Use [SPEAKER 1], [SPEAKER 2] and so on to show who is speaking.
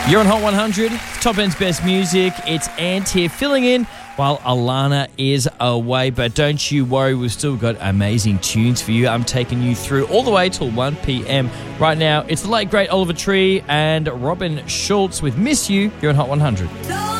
[SPEAKER 1] You're on Hot 100, Top End's best music. It's Ant here filling in while Alana is away. But don't you worry, we've still got amazing tunes for you. I'm taking you through all the way till 1 p.m. Right now, it's the late, great Oliver Tree and Robin Schultz with Miss You. You're on Hot 100.